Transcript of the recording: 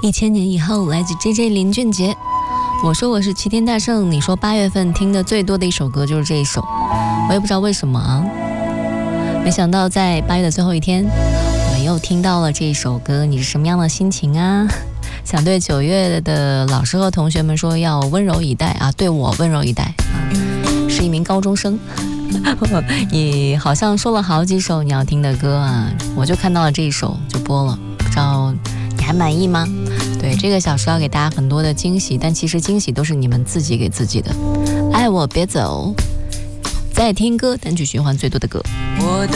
1000年以后，来自 JJ 林俊杰。我说我是齐天大圣，你说8月份听的最多的一首歌就是这一首，我也不知道为什么啊。没想到在8月的最后一天，我们又听到了这首歌，你是什么样的心情啊？想对9月的老师和同学们说，要温柔以待啊，对我温柔以待啊，是一名高中生。你好像说了好几首你要听的歌啊，我就看到了这一首就播了，不知道你还满意吗？对，这个小时要给大家很多的惊喜，但其实惊喜都是你们自己给自己的。爱我别走，在听歌单曲循环最多的歌。 我的